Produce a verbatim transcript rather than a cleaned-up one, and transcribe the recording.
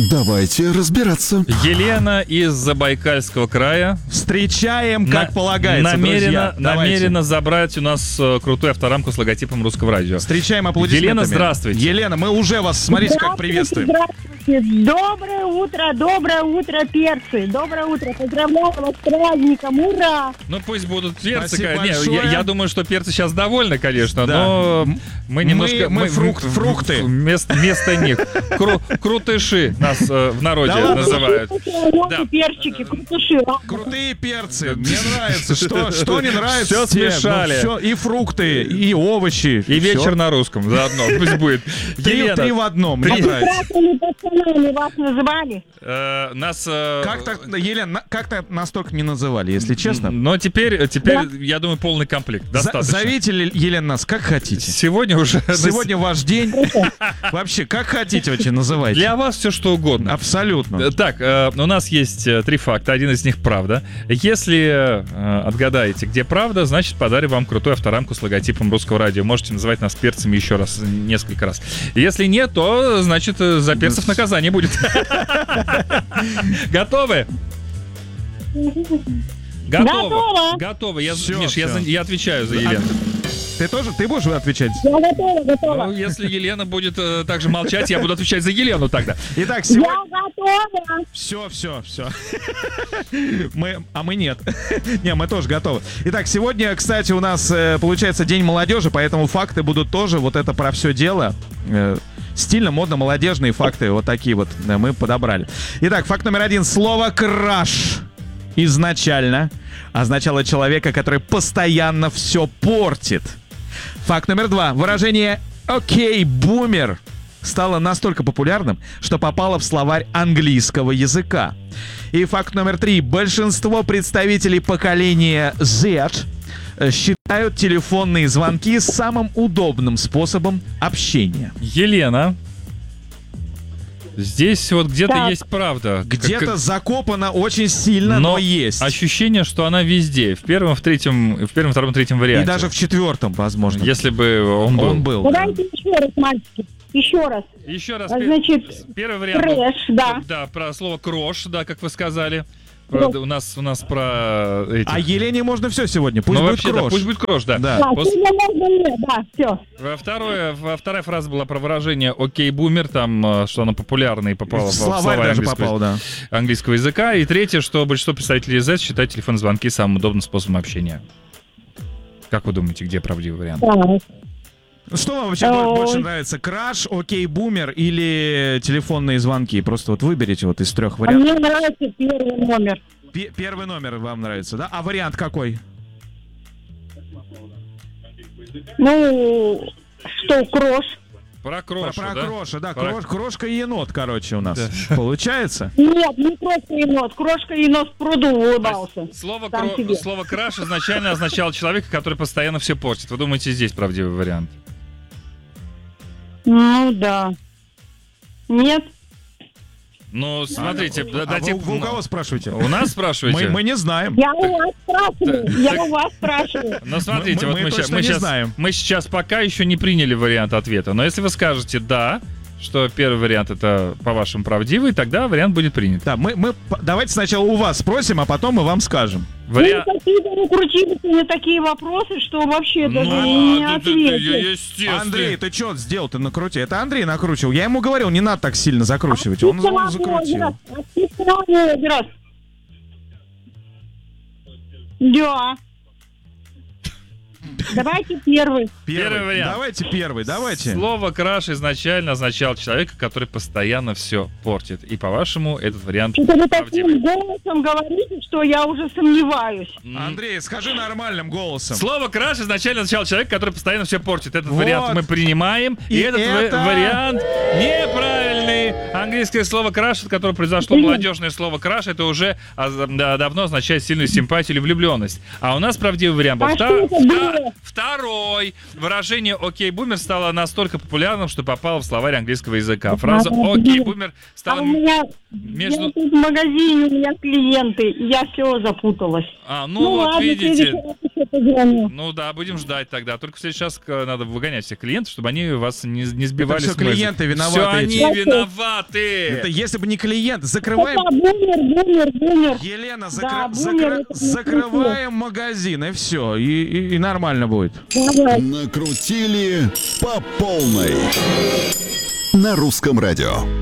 Давайте разбираться. Елена из Забайкальского края. Встречаем, как На- полагается, намерена, друзья. Давайте. намерена забрать у нас э, крутую авторамку с логотипом Русского радио. Встречаем аплодисментами. Елена, здравствуйте. Елена, мы уже вас, смотрите, как приветствуем. Здравствуйте. Доброе утро, доброе утро, перцы. Доброе утро. Поздравляю вас с праздником. Ура! Ну пусть будут перцы. Спасибо ка- Не, большое. я, я думаю, что перцы сейчас довольны, конечно, Да. но мы немножко... мы фрукт- фрукты. Вместо, вместо них. Кру- крутыши нас э, в народе Да ладно? называют. Крутые Да. перчики, крутыши. Крутые перцы. Мне нравится. Что, что не нравится? Всё те, смешали. ну, всё, и фрукты, и овощи. И вечер Всё. на русском заодно. Пусть будет. Три, Елена, три в одном. Мне Три. нравится. Красными пацанами вас называли? э, нас... э, Как так, Елена, на- как-то настолько не называли, если честно. Но теперь, теперь я думаю, полный комплект. За- Достаточно. Зовите, Ле- Елена, нас как хотите. Сегодня уже... Сегодня ваш день. Вообще, как хотите вообще называйте. Для вас все что угодно. Абсолютно. Э, Так, э, у нас есть э, три факта, один из них правда. Если э, отгадаете, где правда, значит подарим вам крутую авторамку с логотипом Русского радио. Можете называть нас перцами еще раз, несколько раз. Если нет, то значит э, за перцев наказание будет. Готовы? Готово. Готово. Готово. Я, Всё, Миш, я, всё. за- я отвечаю за Елену. Ты тоже, ты будешь отвечать? Я готова, готова. Ну, если Елена будет э, также молчать, я буду отвечать за Елену тогда. Итак, сегодня... Я готова. Все, все, все. Мы, а мы нет. Не, мы тоже готовы. Итак, сегодня, кстати, у нас э, получается День молодежи, поэтому факты будут тоже вот это про все дело. Э, Стильно, модно, молодежные факты. Вот такие вот э, мы подобрали. Итак, факт номер один. Слово «краш» изначально означало человека, который постоянно все портит. Факт номер два. Выражение «окей, бумер» стало настолько популярным, что попало в словарь английского языка. И факт номер три. Большинство представителей поколения Z э, считают телефонные звонки самым удобным способом общения. Елена. Здесь вот где-то Так. есть правда. Где-то Как- закопано очень сильно, но, но есть. ощущение, что она везде. В первом, в третьем, в первом, втором, третьем И варианте. даже в четвертом, возможно. Если бы он был. Он был. да. Давайте еще раз, мальчики. Еще раз. Еще раз. А, пе- Значит, Первый вариант. был- трэш, да. Да, про слово крош, да, как вы сказали. Правда, у нас у нас про эти. А Елене можно все сегодня. Пусть ну, будет вообще, да, крош. пусть будет крош, да. Да. Да, Пос- сегодня можно нет, да, все. Во Второе, во- вторая фраза была про выражение «окей, бумер», там, э, что оно популярное и попало В в словарь словарь даже английского, попал, да. английского языка. И третье, что большинство представителей Z считают телефонные звонки самым удобным способом общения. Как вы думаете, где правдивый вариант? Что вам вообще Ой. больше нравится? Краш, окей, бумер или телефонные звонки? Просто вот выберите вот из трех А вариантов. мне нравится первый номер. Пе- Первый номер вам нравится, да? А вариант какой? Ну, что, крош? Про Про, крошу, про да? кроша, да. Про- Крош- крошка и енот, короче, у нас. Да. Получается? Нет, не крошка енот. Крошка енот в пруду улыбался. Слово, Сам кро- себе. слово «краш» изначально означало человека, который постоянно все портит. Вы думаете, здесь правдивый вариант? Ну, да. Нет? Ну, смотрите, да- А дайте... вы, вы у кого спрашиваете? У нас спрашиваете? Мы, мы не знаем. Я у вас спрашиваю. Я у вас спрашиваю. Ну, смотрите, Мы- вот мы мы, ща- точно мы не сейчас, знаем. мы сейчас пока еще не приняли вариант ответа. Но если вы скажете «да», что первый вариант это, по-вашему, правдивый, тогда вариант будет принят. Да, мы, мы п- давайте сначала у вас спросим, а потом мы вам скажем. Вариант... Вы какие-то накрутились на такие вопросы, что вообще даже Ну, не да, да, да, ответить. естественно. Андрей, ты что сделал? Ты накрути. Это Андрей накручивал. Я ему говорил, не надо так сильно закручивать. Он, он закрутил. Раз. Да. Давайте первый. Первый вариант. Давайте первый, давайте. Слово «краш» изначально означало человека, который постоянно все портит. И, по-вашему, этот вариант Что-то вы правдивый. таким голосом говорите, что я уже сомневаюсь. М. Андрей, скажи нормальным голосом. Слово «краш» изначально означало человека, который постоянно все портит. Этот Вот. вариант мы принимаем. И, И этот ва- это- вариант неправильный. Английское слово «краш», от которого произошло молодежное слово «краш», это уже а, да, давно означает сильную симпатию или влюбленность. А у нас правдивый вариант был А вта- что это вта- было? второй. Выражение «окей, бумер» стало настолько популярным, что попало в словарь английского языка. Фраза А, «окей, блин. бумер» А стала... у меня между- я тут в магазине, у меня клиенты, и я все запуталась. А, ну, вот ладно, в видите... следующий раз еще завтра позвоню. Ну да, будем ждать тогда. Только в следующий раз э, надо выгонять всех клиентов, чтобы они вас не, не сбивали всё с мысли. клиенты виноваты Все они эти. виноваты. Это если бы не клиент, закрываем... Это бумер, бумер, бумер. Елена, закры- Да, закры- бумер, это закрываем магазин, и все, и, и- и нормально будет. Давай. Накрутили по полной. На русском радио.